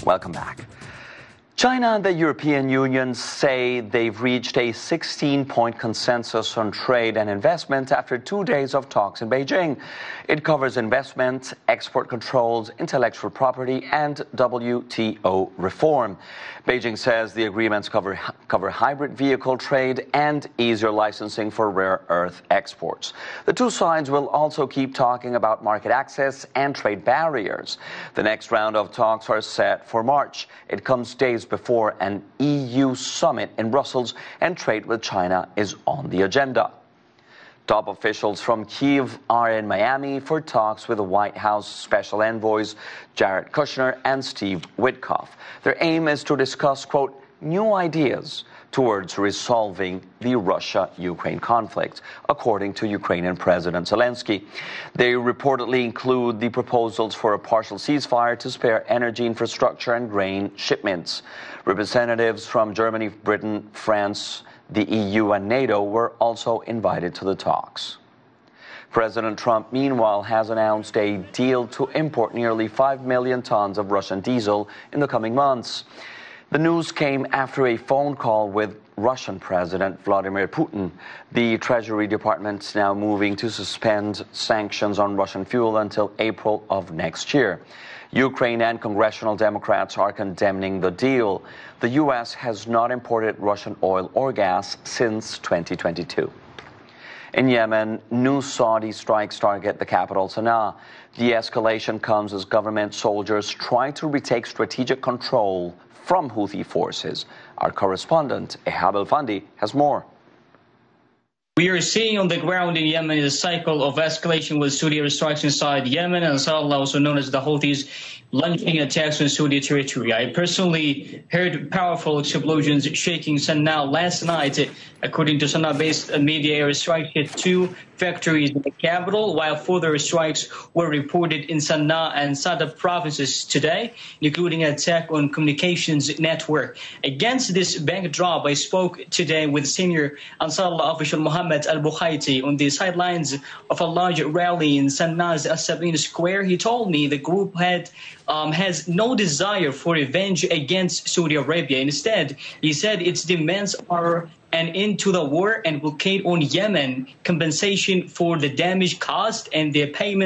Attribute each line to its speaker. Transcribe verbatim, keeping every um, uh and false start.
Speaker 1: Welcome back. China and the European Union say they've reached a sixteen-point consensus on trade and investment after two days of talks in Beijing. It covers investment, export controls, intellectual property, and W T O reform. Beijing says the agreements cover, cover hybrid vehicle trade and easier licensing for rare earth exports. The two sides will also keep talking about market access and trade barriers. The next round of talks are set for March. It comes days before an E U summit in Brussels, and trade with China is on the agenda. Top officials from Kyiv are in Miami for talks with the White House Special Envoys Jared Kushner and Steve Witkoff. Their aim is to discuss, quote, new ideas towards resolving the Russia-Ukraine conflict, according to Ukrainian President Zelensky. They reportedly include the proposals for a partial ceasefire to spare energy infrastructure and grain shipments. Representatives from Germany, Britain, France, the E U and NATO were also invited to the talks. President Trump, meanwhile, has announced a deal to import nearly five million tons of Russian diesel in the coming months. The news came after a phone call with Russian President Vladimir Putin. The Treasury Department is now moving to suspend sanctions on Russian fuel until April of next year. Ukraine and congressional Democrats are condemning the deal. The U S has not imported Russian oil or gas since twenty twenty-two. In Yemen, new Saudi strikes target the capital, Sana'a. The escalation comes as government soldiers try to retake strategic control from Houthi forces. Our correspondent, Ehab El-Fandi, has more.
Speaker 2: We are seeing on the ground in Yemen is a cycle of escalation with Saudi airstrikes inside Yemen and Ansarullah, also known as the Houthis, launching attacks on Saudi territory. I personally heard powerful explosions shaking Sana'a last night. According to Sana'a-based media, airstrikes hit two factories in the capital, while further strikes were reported in Sana'a and Sada provinces today, including an attack on communications network. Against this backdrop, I spoke today with senior Ansarullah official Mohammed Al-Bukhaiti on the sidelines of a large rally in Sana'a's As-Sablin Square. He told me the group had um, has no desire for revenge against Saudi Arabia. Instead, he said its demands are an end to the war and blockade on Yemen, compensation for the damage caused, and the payment